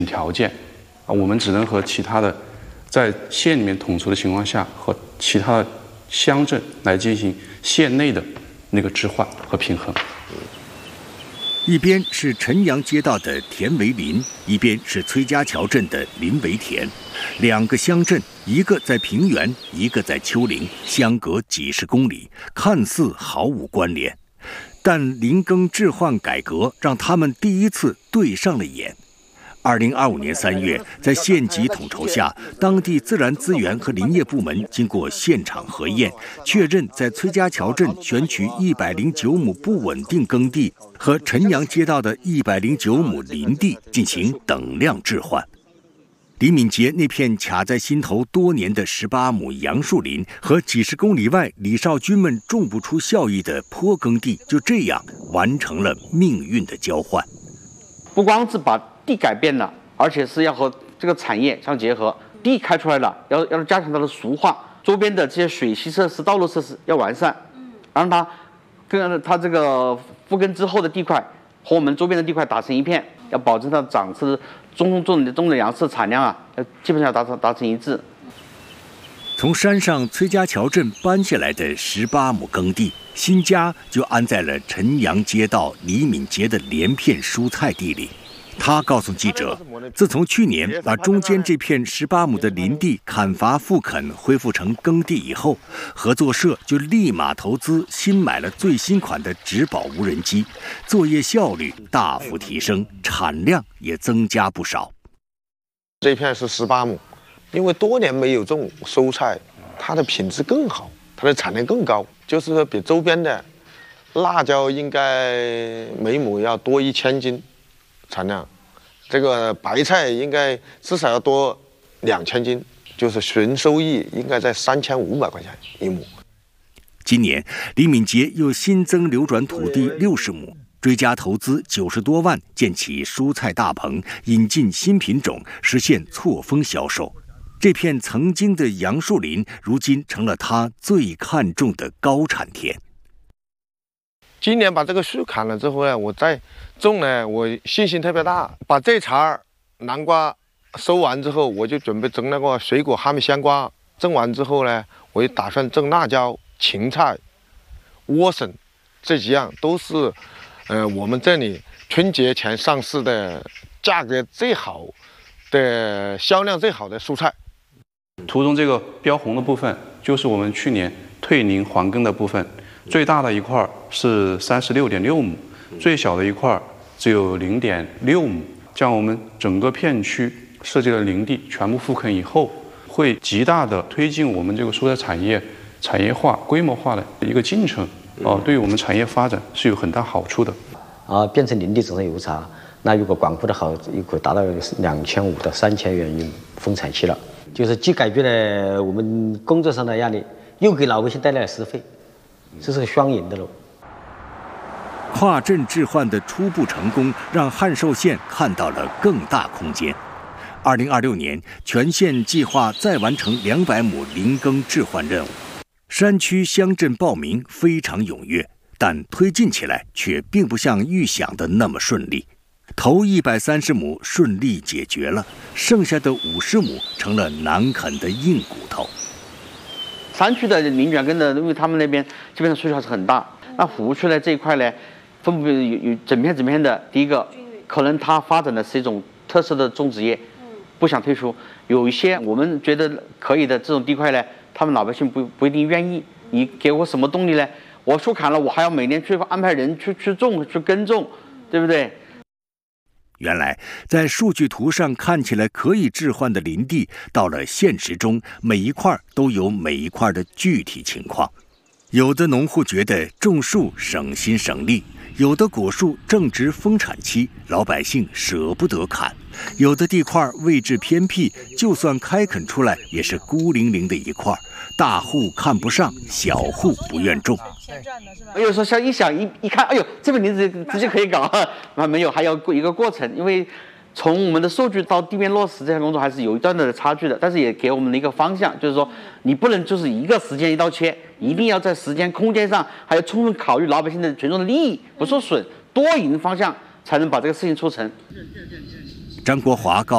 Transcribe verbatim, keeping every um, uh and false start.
条件啊，我们只能和其他的在县里面统筹的情况下，和其他的乡镇来进行县内的那个置换和平衡。 一边是陈阳街道的田围林，一边是崔家桥镇的林围田，两个乡镇，一个在平原，一个在丘陵，相隔几十公里，看似毫无关联。但林耕置换改革让他们第一次对上了眼。二零二五年三月，在县级统筹下，当地自然资源和林业部门经过现场核验，确认在崔家桥镇选取一百零九亩不稳定耕地和陈阳街道的一百零九亩林地进行等量置换。李敏杰那片卡在心头多年的十八亩杨树林和几十公里外李少军们种不出效益的坡耕地，就这样完成了命运的交换。 不光是把地改变了，而且是要和这个产业相结合。地开出来了，要要加强它的熟化，周边的这些水系设施、道路设施要完善，让它跟它这个复耕之后的地块和我们周边的地块打成一片，要保证它长势中种的种的粮食产量啊，基本上达成达成一致。 从山上崔家桥镇搬下来的十八亩耕地，新家就安在了陈阳街道李敏杰的连片蔬菜地里。他告诉记者，自从去年把中间这片十八亩的林地砍伐复垦恢复成耕地以后，合作社就立马投资新买了最新款的植保无人机，作业效率大幅提升，产量也增加不少。 这片是十八亩，因为多年没有种蔬菜，它的品质更好，它的产量更高，就是说比周边的辣椒应该每亩要多一千斤产量，这个白菜应该至少要多两千斤，就是纯收益应该在三千五百块钱一亩。 今年，李敏杰又新增流转土地六十亩，追加投资九十多万，建起蔬菜大棚，引进新品种，实现错峰销售。这片曾经的杨树林，如今成了他最看重的高产田。 今年把这个树砍了之后呢，我再种呢，我信心特别大。把这茬南瓜收完之后，我就准备种那个水果哈密香瓜。种完之后呢，我也打算种辣椒、芹菜、莴笋，这几样都是，呃，我们这里春节前上市的价格最好的、销量最好的蔬菜。 图中这个标红的部分，就是我们去年退林还耕的部分。最大的一块是三十六点六亩，最小的一块只有零点六亩。将我们整个片区设计的林地全部复垦以后，会极大的推进我们这个蔬菜产业产业化、规模化的一个进程。哦、呃，对于我们产业发展是有很大好处的。 啊，变成林地总成油茶，那如果管控的好，也可达到两千五到三千元一亩丰产期了。就是既改变了我们工作上的压力，又给老百姓带来了实惠。这是个双赢的喽。 跨镇置换的初步成功，让汉寿县看到了更大空间。二零二六年，全县计划再完成两百亩林耕置换任务。山区乡镇报名非常踊跃，但推进起来却并不像预想的那么顺利。头一百三十亩顺利解决了，剩下的五十亩成了难啃的硬骨头。 山区的林卷耕的，因为他们那边基本上需求还是很大。那服务区呢这一块呢，分布有有整片整片的。第一个，可能它发展的是一种特色的种植业，不想退出。有一些我们觉得可以的这种地块呢，他们老百姓不不一定愿意。你给我什么动力呢？我树砍了，我还要每年去安排人去去种去耕种，对不对？ 原来，在数据图上看起来可以置换的林地，到了现实中，每一块都有每一块的具体情况。有的农户觉得种树省心省力，有的果树正值丰产期，老百姓舍不得砍；有的地块位置偏僻，就算开垦出来，也是孤零零的一块，大户看不上，小户不愿种。 有时候像一想一一看，哎呦，这个林子直接可以搞，啊没有，还要一个过程，因为从我们的数据到地面落实这项工作还是有一段的差距的，但是也给我们的一个方向，就是说你不能就是一个时间一刀切，一定要在时间空间上还要充分考虑老百姓的群众的利益不受损，多赢方向才能把这个事情促成。 张国华告